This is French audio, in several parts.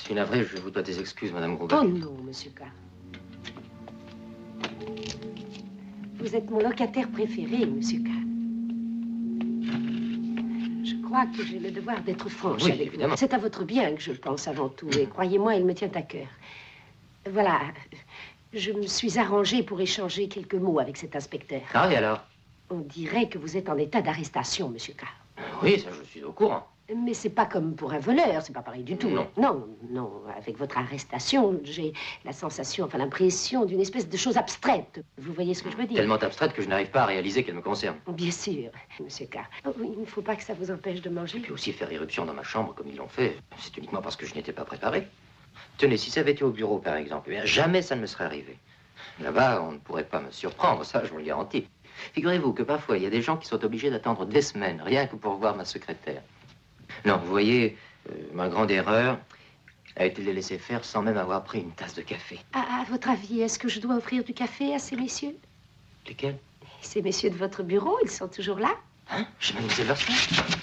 suis navré, je vous dois des excuses, Madame Grobach. Oh non, monsieur K. Vous êtes mon locataire préféré, monsieur K. Je crois que j'ai le devoir d'être franche Oui, avec évidemment. vous. C'est à votre bien que je pense avant tout, et croyez-moi, il me tient à cœur. Voilà, je me suis arrangée pour échanger quelques mots avec cet inspecteur. Ah, et alors? On dirait que vous êtes en état d'arrestation, monsieur K. Oui, ça, je suis au courant. Mais c'est pas comme pour un voleur, c'est pas pareil du tout. Non. Non, non. Avec votre arrestation, j'ai la sensation, enfin l'impression d'une espèce de chose abstraite. Vous voyez ce que je veux dire? Tellement abstraite que je n'arrive pas à réaliser qu'elle me concerne. Bien sûr, monsieur K. Oh, il ne faut pas que ça vous empêche de manger. Et puis aussi faire irruption dans ma chambre comme ils l'ont fait, c'est uniquement parce que je n'étais pas préparé. Tenez, si ça avait été au bureau, par exemple, eh bien, jamais ça ne me serait arrivé. Là-bas, on ne pourrait pas me surprendre, ça, je vous le garantis. Figurez-vous que parfois, il y a des gens qui sont obligés d'attendre des semaines, rien que pour voir ma secrétaire. Non, vous voyez, ma grande erreur a été de les laisser faire sans même avoir pris une tasse de café. À votre avis, est-ce que je dois offrir du café à ces messieurs? Lesquels? Ces messieurs de votre bureau, ils sont toujours là? Hein? Chez Mademoiselle Larsen?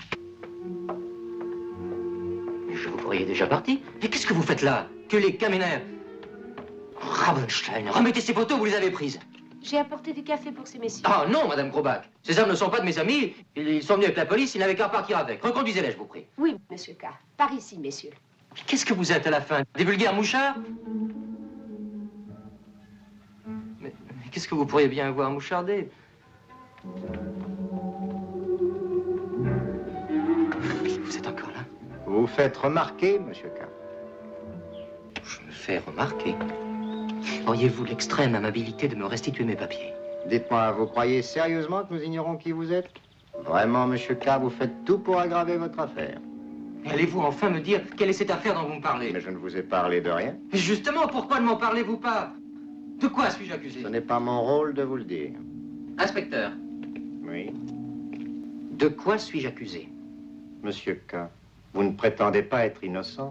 Je vous croyais déjà parti. Mais qu'est-ce que vous faites là? Que les caménaires? Rabenstein, remettez ces photos, vous les avez prises. J'ai apporté du café pour ces messieurs. Ah non, Madame Grobach. Ces hommes ne sont pas de mes amis. Ils sont venus avec la police, ils n'avaient qu'à repartir avec. Reconduisez-les, je vous prie. Oui, monsieur K. Par ici, messieurs. Qu'est-ce que vous êtes à la fin? Des vulgaires mouchards? Mais qu'est-ce que vous pourriez bien avoir mouchardé? Vous êtes encore là? Vous vous faites remarquer, monsieur K. Je me fais remarquer. Auriez-vous l'extrême amabilité de me restituer mes papiers? Dites-moi, vous croyez sérieusement que nous ignorons qui vous êtes? Vraiment, monsieur K, vous faites tout pour aggraver votre affaire. Allez-vous enfin me dire quelle est cette affaire dont vous me parlez? Mais je ne vous ai parlé de rien. Mais justement, pourquoi ne m'en parlez-vous pas? De quoi suis-je accusé? Ce n'est pas mon rôle de vous le dire. Inspecteur, Oui, de quoi suis-je accusé? monsieur K, vous ne prétendez pas être innocent?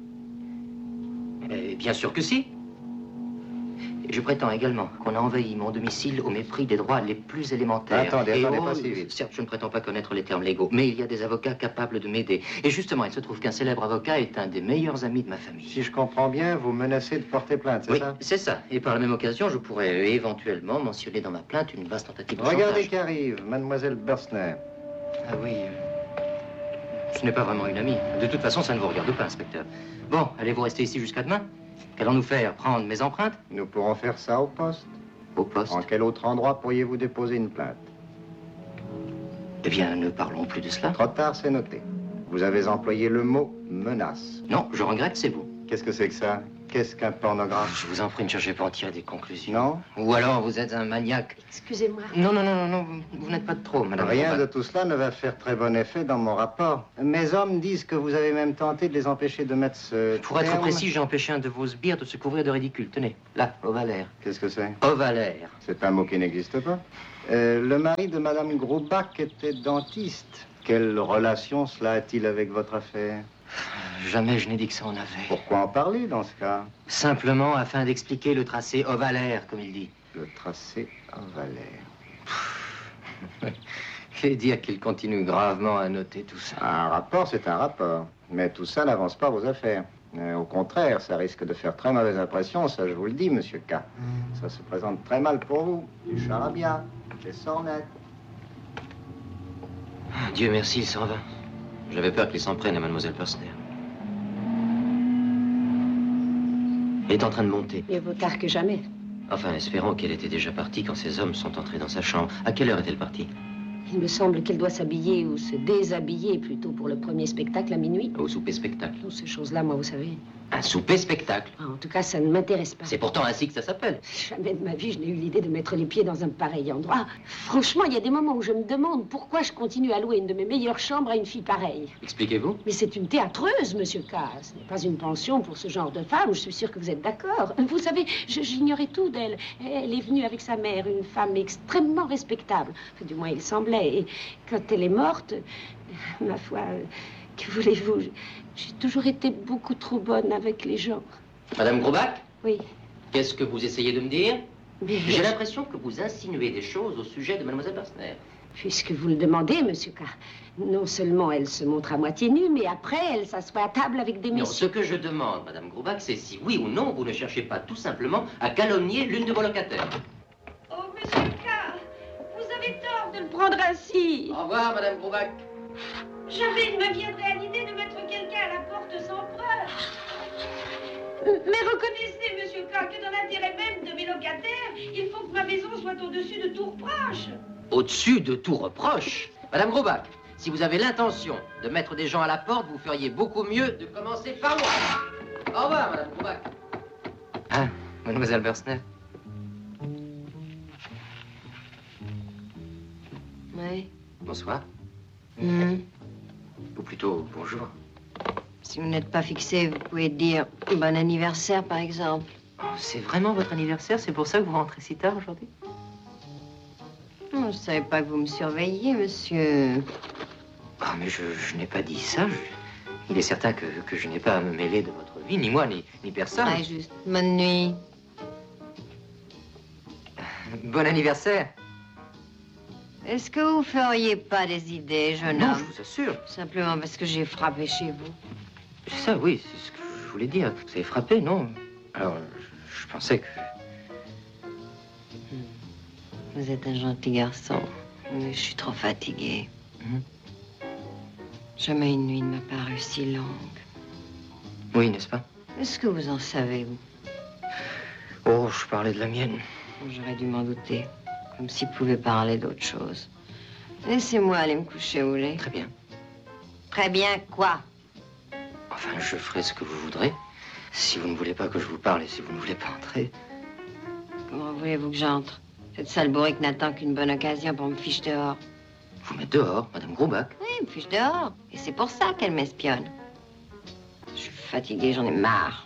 Bien sûr que si. Et je prétends également qu'on a envahi mon domicile au mépris des droits les plus élémentaires. Attendez, Et pas si vite. certes, je ne prétends pas connaître les termes légaux, mais il y a des avocats capables de m'aider. Et justement, il se trouve qu'un célèbre avocat est un des meilleurs amis de ma famille. Si je comprends bien, vous menacez de porter plainte, c'est Oui, ça? c'est ça. Et par la même occasion, je pourrais éventuellement mentionner dans ma plainte une vaste tentative de Regardez chantage. qu'arrive, mademoiselle Bursner. Ah oui, ce n'est pas vraiment une amie. De toute façon, ça ne vous regarde pas, inspecteur. Bon, allez-vous rester ici jusqu'à demain? Qu'allons-nous faire? Prendre mes empreintes? Nous pourrons faire ça au poste. Au poste? En quel autre endroit pourriez-vous déposer une plainte? Eh bien, ne parlons plus de cela. Trop tard, c'est noté. Vous avez employé le mot menace. Non, je regrette, c'est vous. Qu'est-ce que c'est que ça? Qu'est-ce qu'un pornographe? Je vous en prie, ne cherchez pas à en tirer des conclusions. Non? Ou alors, vous êtes un maniaque. Excusez-moi. Non, non, non, non, non, vous n'êtes pas de trop, madame. Rien de Grobach. tout cela ne va faire très bon effet dans mon rapport. Mes hommes disent que vous avez même tenté de les empêcher de mettre ce Pour être terme. précis, j'ai empêché un de vos sbires de se couvrir de ridicule. Tenez, là, ovalaire. Qu'est-ce que c'est? Ovalaire. C'est un mot qui n'existe pas. Le mari de madame Grobach était dentiste. Quelle relation cela a-t-il avec votre affaire? Jamais je n'ai dit que ça en avait. Pourquoi en parler dans ce cas? Simplement afin d'expliquer le tracé ovalaire, comme il dit. Le tracé ovalaire. Et dire qu'il continue gravement à noter tout ça. Un rapport, c'est un rapport. Mais tout ça n'avance pas vos affaires. Au contraire, ça risque de faire très mauvaise impression, ça je vous le dis, monsieur K. Ça se présente très mal pour vous. Du charabia, des sornettes. Dieu merci, il s'en va. J'avais peur qu'il s'en prenne à mademoiselle Bursner. Elle est en train de monter. Mieux vaut tard que jamais. Enfin, espérons qu'elle était déjà partie quand ces hommes sont entrés dans sa chambre. À quelle heure est-elle partie? Il me semble qu'elle doit s'habiller ou se déshabiller plutôt pour le premier spectacle à minuit. Au souper-spectacle. Oh, ces choses-là, moi, vous savez. Un souper-spectacle? En tout cas, ça ne m'intéresse pas. C'est pourtant ainsi que ça s'appelle. Jamais de ma vie, je n'ai eu l'idée de mettre les pieds dans un pareil endroit. Franchement, il y a des moments où je me demande pourquoi je continue à louer une de mes meilleures chambres à une fille pareille. Expliquez-vous. Mais c'est une théâtreuse, monsieur K. Ce n'est pas une pension pour ce genre de femme. Je suis sûre que vous êtes d'accord. Vous savez, j'ignorais tout d'elle. Elle est venue avec sa mère, une femme extrêmement respectable. Enfin, du moins, il semblait. Et quand elle est morte, ma foi, que voulez-vous? J'ai toujours été beaucoup trop bonne avec les gens. Madame Grobach, Oui. qu'est-ce que vous essayez de me dire? Mais J'ai l'impression que vous insinuez des choses au sujet de mademoiselle Bursner. Puisque vous le demandez, monsieur K. Non seulement elle se montre à moitié nue, mais après, elle s'assoit à table avec des Non, messieurs. ce que je demande, Madame Grobach, c'est si oui ou non vous ne cherchez pas tout simplement à calomnier l'une de vos locataires. Oh, monsieur K, vous avez tort de le prendre ainsi. Au revoir, Madame Grobach. Jamais il ne me viendrait à l'idée de mettre quelqu'un à la porte sans preuve. Mais reconnaissez, monsieur K, que dans l'intérêt même de mes locataires, il faut que ma maison soit au-dessus de tout reproche. Au-dessus de tout reproche. Madame Grobach, si vous avez l'intention de mettre des gens à la porte, vous feriez beaucoup mieux de commencer par moi. Au revoir, Madame Grobach. Ah, Mademoiselle Bersner. Oui. Bonsoir. Ou plutôt, bonjour. Si vous n'êtes pas fixé, vous pouvez dire bon anniversaire, par exemple. Oh, c'est vraiment votre anniversaire? C'est pour ça que vous rentrez si tard aujourd'hui? Je ne savais pas que vous me surveilliez, monsieur. Ah, mais je n'ai pas dit ça. Il est certain que je n'ai pas à me mêler de votre vie, ni moi, ni personne. Ah, juste. Bonne nuit. Bon anniversaire. Est-ce que vous feriez pas des idées, jeune Non, homme? je vous assure. Simplement parce que j'ai frappé chez vous. C'est ça, oui, c'est ce que je voulais dire. Vous avez frappé, non? Alors, je pensais que... Vous êtes un gentil garçon, mais je suis trop fatiguée. Jamais une nuit ne m'a paru si longue. Oui, n'est-ce pas? Est-ce que vous en savez, vous? Oh, je parlais de la mienne. J'aurais dû m'en douter. Comme s'il pouvait parler d'autre chose. Laissez-moi aller me coucher, vous voulez? Très bien. Très bien, quoi? Enfin, je ferai ce que vous voudrez. Si vous ne voulez pas que je vous parle et si vous ne voulez pas entrer. Comment voulez-vous que j'entre? Cette sale bourrique n'attend qu'une bonne occasion pour me fiche dehors. Vous mettre dehors, Madame Grobach? Oui, me fiche dehors. Et c'est pour ça qu'elle m'espionne. Je suis fatiguée, j'en ai marre.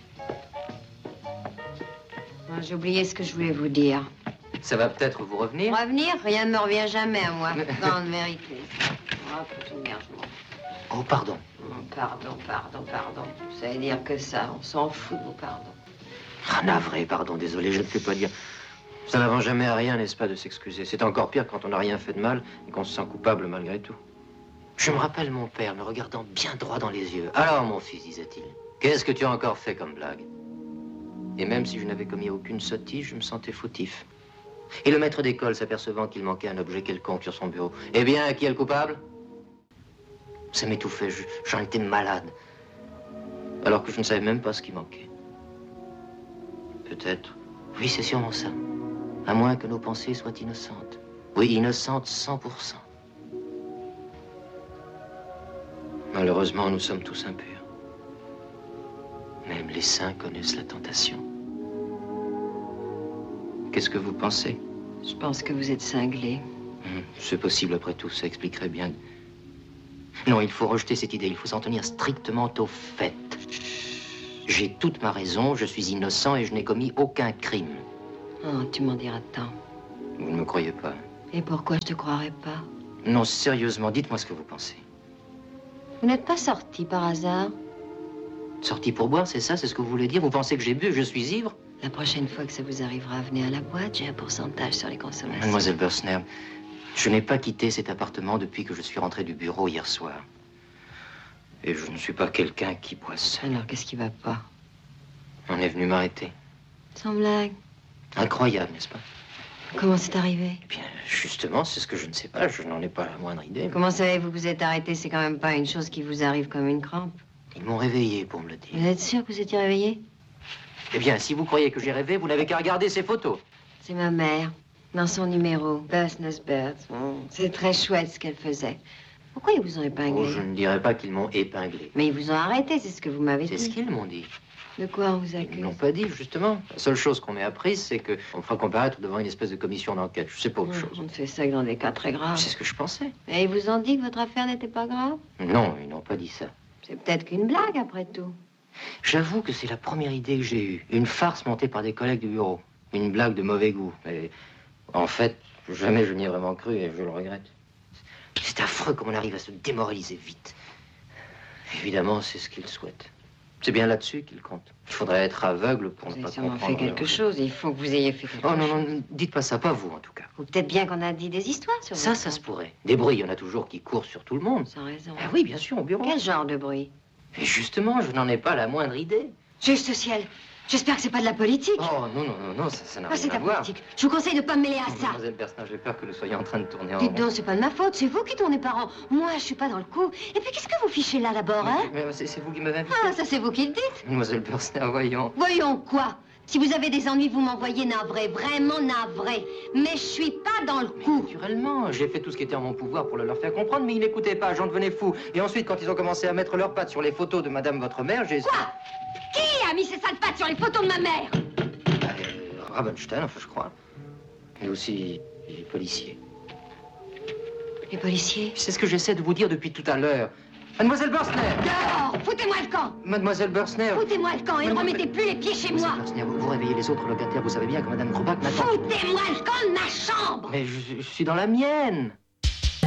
Bon, j'ai oublié ce que je voulais vous dire. Ça va peut-être vous revenir? Revenir, rien ne me revient jamais à moi. Grande vérité. Oh, toute une merde, je m'en fous. Oh, pardon. Oh, pardon. Vous savez dire que ça, on s'en fout de vos pardons. Ah, navré, pardon, désolé, je ne peux pas dire. Ça n'avance jamais à rien, n'est-ce pas, de s'excuser. C'est encore pire quand on n'a rien fait de mal et qu'on se sent coupable malgré tout. Je me rappelle mon père me regardant bien droit dans les yeux. Alors, mon fils, disait-il, qu'est-ce que tu as encore fait comme blague? Et même si je n'avais commis aucune sottise, je me sentais fautif. Et le maître d'école, s'apercevant qu'il manquait un objet quelconque sur son bureau, eh bien, qui est le coupable? Ça m'étouffait, j'en étais malade. Alors que je ne savais même pas ce qui manquait. Peut-être. Oui, c'est sûrement ça. À moins que nos pensées soient innocentes. Oui, innocentes 100%. Malheureusement, nous sommes tous impurs. Même les saints connaissent la tentation. Qu'est-ce que vous pensez? Je pense que vous êtes cinglé. C'est possible après tout, ça expliquerait bien. Non, il faut rejeter cette idée, il faut s'en tenir strictement au fait. J'ai toute ma raison, je suis innocent et je n'ai commis aucun crime. Oh, tu m'en diras tant. Vous ne me croyez pas? Et pourquoi je te croirais pas? Non, sérieusement, dites-moi ce que vous pensez. Vous n'êtes pas sorti par hasard? Sorti pour boire, c'est ça? C'est ce que vous voulez dire? Vous pensez que j'ai bu, que je suis ivre? La prochaine fois que ça vous arrivera, venez à la boîte, j'ai un pourcentage sur les consommations. Mademoiselle Bersner, je n'ai pas quitté cet appartement depuis que je suis rentré du bureau hier soir. Et je ne suis pas quelqu'un qui boit seul. Alors, qu'est-ce qui va pas? On est venu m'arrêter. Sans blague. Incroyable, n'est-ce pas? Comment c'est arrivé? Eh bien, justement, c'est ce que je ne sais pas. Je n'en ai pas la moindre idée. Comment savez-vous que vous êtes arrêté? C'est quand même pas une chose qui vous arrive comme une crampe. Ils m'ont réveillé pour me le dire. Vous êtes sûr que vous étiez réveillé? Eh bien, si vous croyez que j'ai rêvé, vous n'avez qu'à regarder ces photos. C'est ma mère, dans son numéro, Business Birds. C'est très chouette ce qu'elle faisait. Pourquoi ils vous ont épinglé? Oh, je ne dirais pas qu'ils m'ont épinglé. Mais ils vous ont arrêté, c'est ce que vous m'avez dit. C'est ce qu'ils m'ont dit. De quoi on vous Ils accuse? ne l'ont pas dit, justement. La seule chose qu'on m'ait apprise, c'est qu'on me fera comparaître devant une espèce de commission d'enquête. Je sais pas autre chose. On ne fait ça que dans des cas très graves. C'est ce que je pensais. Et ils vous ont dit que votre affaire n'était pas grave? Non, ils n'ont pas dit ça. C'est peut-être qu'une blague, après tout. J'avoue que c'est la première idée que j'ai eue. Une farce montée par des collègues du bureau. Une blague de mauvais goût. Mais en fait, jamais je n'y ai vraiment cru et je le regrette. C'est affreux comme on arrive à se démoraliser vite. Évidemment, c'est ce qu'ils souhaitent. C'est bien là-dessus qu'il compte. Il faudrait être aveugle pour Vous ne avez pas sûrement comprendre. fait quelque chose. Il faut que vous ayez fait quelque Oh chose. non, non, dites pas ça, pas vous en tout cas. Ou peut-être bien qu'on a dit des histoires sur Ça, votre ça se compte. pourrait. Des bruits, il y en a toujours qui courent sur tout le monde. Sans raison. Ah oui, bien sûr, au bureau. Quel genre de bruit? Et justement, je n'en ai pas la moindre idée. Juste ciel. J'espère que c'est pas de la politique. Oh non, non, non, non, ça n'a Ah, c'est rien de à la voir. politique. Je vous conseille de pas me mêler à ça. Mademoiselle Berstin, j'ai peur que nous soyons en train de tourner en Dites rond. donc, c'est pas de ma faute. C'est vous qui tournez par an. Moi, je suis pas dans le coup. Et puis, qu'est-ce que vous fichez là d'abord, hein? Mais c'est vous qui m'avez invité. Ah, ça, c'est vous qui le dites. Mademoiselle Berstin, voyons. Voyons quoi? Si vous avez des ennuis, vous m'envoyez navré. Vraiment navré. Mais je suis pas dans le coup. Naturellement, j'ai fait tout ce qui était en mon pouvoir pour le leur faire comprendre, mais ils n'écoutaient pas, j'en devenais fou. Et ensuite, quand ils ont commencé à mettre leurs pattes sur les photos de madame votre mère, j'ai... Quoi? Qui a mis ses sales pattes sur les photos de ma mère? Rabenstein, enfin, je crois. Et aussi les policiers. Les policiers? C'est ce que j'essaie de vous dire depuis tout à l'heure. Mademoiselle Bersner! Dehors! Foutez-moi le camp! Mademoiselle Bersner! Foutez-moi le camp et ne remettez plus les pieds chez moi! Mademoiselle Bersner, vous réveillez les autres locataires, vous savez bien que madame Grobach m'attend. Foutez-moi le camp de ma chambre! Mais je suis dans la mienne!